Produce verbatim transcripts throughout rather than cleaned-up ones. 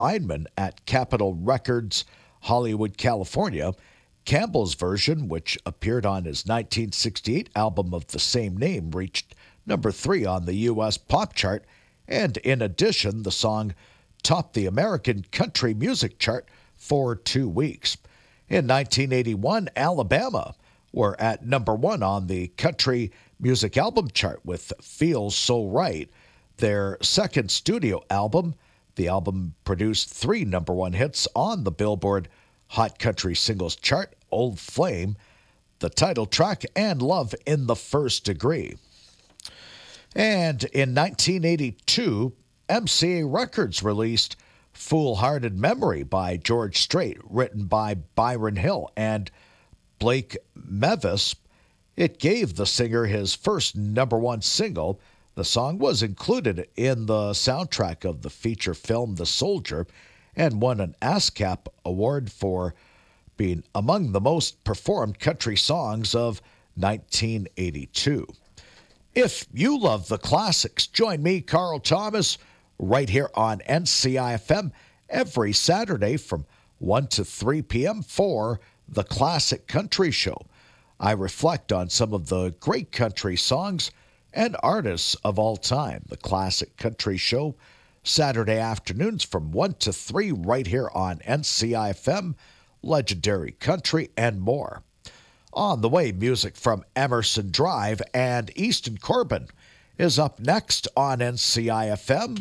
Einman at Capitol Records, Hollywood, California. Campbell's version, which appeared on his nineteen sixty-eight album of the same name, reached number three on the U S pop chart, and in addition, the song topped the American country music chart for two weeks. In nineteen eighty-one, Alabama were at number one on the country music album chart with Feels So Right, their second studio album. The album produced three number one hits on the Billboard Hot Country Singles Chart: Old Flame, the title track, and Love in the First Degree. And in nineteen eighty-two, M C A Records released Foolhardy Memory by George Strait, written by Byron Hill and Blake Mevis. It gave the singer his first number one single. The song was included in the soundtrack of the feature film The Soldier and won an ASCAP award for being among the most performed country songs of nineteen eighty-two. If you love the classics, join me, Carl Thomas, right here on N C I F M every Saturday from one to three p.m. for The Classic Country Show. I reflect on some of the great country songs and artists of all time. The Classic Country Show, Saturday afternoons from one to three right here on N C I F M, Legendary Country, and more. On the way, music from Emerson Drive and Easton Corbin is up next on N C I F M.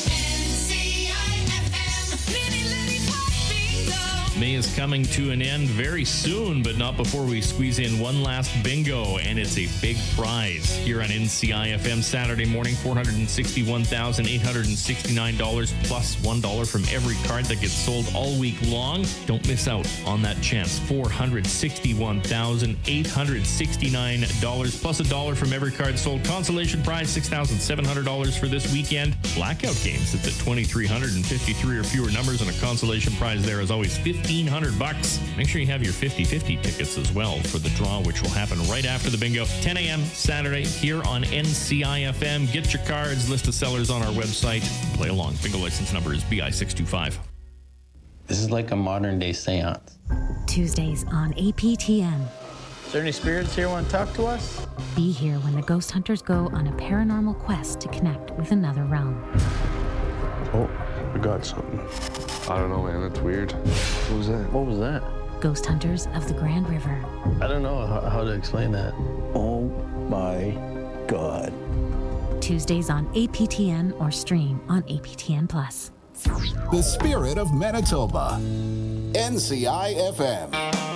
May is coming to an end very soon, but not before we squeeze in one last bingo, and it's a big prize here on N C I F M Saturday morning. four hundred sixty-one thousand eight hundred sixty-nine dollars plus one dollar from every card that gets sold all week long. Don't miss out on that chance. four hundred sixty-one thousand eight hundred sixty-nine dollars plus a dollar from every card sold. Consolation prize six thousand seven hundred dollars for this weekend. Blackout games, it's at two thousand three hundred fifty-three or fewer numbers, and a consolation prize there is always fifteen hundred bucks. Make sure you have your fifty-fifty tickets as well for the draw, which will happen right after the bingo. ten a.m. Saturday here on N C I F M. Get your cards, list of sellers on our website. Play along. Bingo license number is B I six two five. This is like a modern day seance. Tuesdays on A P T N. Is there any spirits here want to talk to us? Be here when the ghost hunters go on a paranormal quest to connect with another realm. Oh, we got something. I don't know, man. That's weird. What was that? What was that? Ghost Hunters of the Grand River. I don't know how, how to explain that. Oh my God. Tuesdays on A P T N or stream on A P T N Plus. The spirit of Manitoba. N C I F M.